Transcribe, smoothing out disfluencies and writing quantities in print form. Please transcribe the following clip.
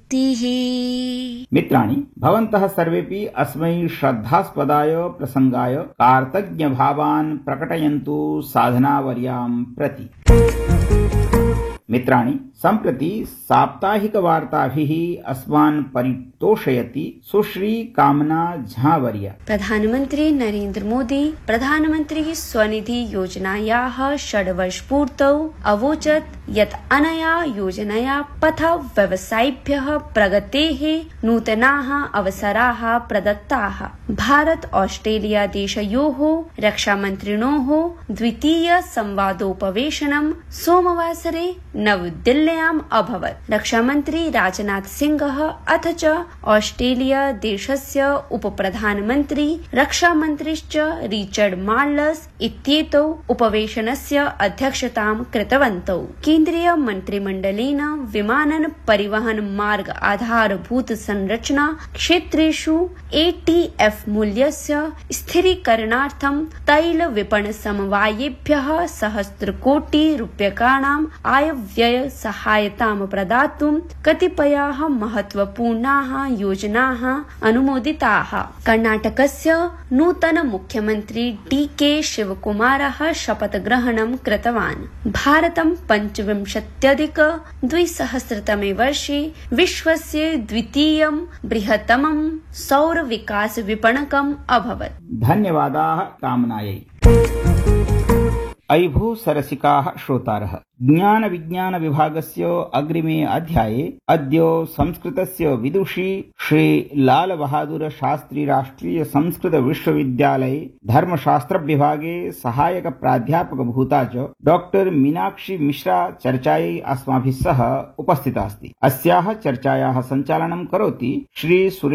शक्तिः। मित्राणि, भवन्तः सर्वेपि अस्मै श्रद्धास्पदाय प्रसंगाय कार्तज्ञभावान् प्रकटयन्तु साधनावर्यां प्रति। मित्राणि, सम्प्रति साप्ताहिकवार्ताभिः अस्मान् परितोषयति सुश्री कामना झावर्या। प्रधानमन्त्री नरेन्द्र मोदी प्रधानमन्त्री स्वनिधि योजनायाः 6 वर्षपूर्तौ अवोचत् यत् अनया योजनया पथ व्यवसायिभ्यः प्रगतेः नूतनाः अवसराः प्रदत्ताः। भारत ऑस्ट्रेलिया देशयोः रक्षामन्त्रिणोः द्वितीय संवादोपवेशनं सोमवासरे नवदिल्ल्याम् अभवत्। रक्षामन्त्री राजनाथ सिंहः अथ च ऑस्ट्रेलिया देशस्य उपप्रधानमन्त्री रक्षामन्त्रीश्च रिचर्ड मार्लस् इत्येतौ उपवेशनस्य अध्यक्षतां कृतवन्तौ। केन्द्रीय मन्त्रिमण्डलेन विमानन परिवहन मार्ग आधारभूत संरचना क्षेत्रेषु एटीएफ मूल्यस्य स्थिरीकरणार्थं तैल विपणन समवायेभ्यः सहस्रकोटिरूप्यकाणाम् आयव्यय सहायतां प्रदातुं कतिपयाः महत्वपूर्णाः योजनाः अनुमोदिताः। कर्णाटकस्य नूतन मुख्यमन्त्री डीके शिवकुमारः शपथग्रहणं कृतवान्। भारतं 25अधिक-2000तमे वर्षे विश्वस्य द्वितीयं बृहत्तमं सौर विकास विपणकम् अभवत्। धन्यवादाः कामनायै। अयि भूसरसिकाः श्रोतारः, ज्ञान विज्ञान विभागस्य अग्रिमे अध्याये अद्य संस्कृतस्य विदुषी श्री लाल बहादुर शास्त्री राष्ट्रीय संस्कृत विश्वविद्यालये धर्मशास्त्र विभागे सहायक प्राध्यापक भूता च डॉक्टर मीनाक्षी मिश्रा चर्चायै अस्माभिः सह उपस्थिता अस्ति। अस्याः चर्चायाः सञ्चालनं करोति श्री